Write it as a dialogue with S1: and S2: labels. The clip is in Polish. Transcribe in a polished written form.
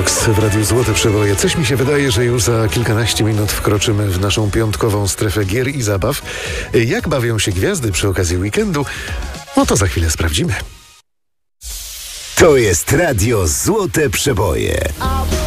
S1: Box w Radiu Złote Przeboje. Coś mi się wydaje, że już za kilkanaście minut wkroczymy w naszą piątkową strefę gier i zabaw. Jak bawią się gwiazdy przy okazji weekendu? No to za chwilę sprawdzimy.
S2: To jest Radio Złote Przeboje.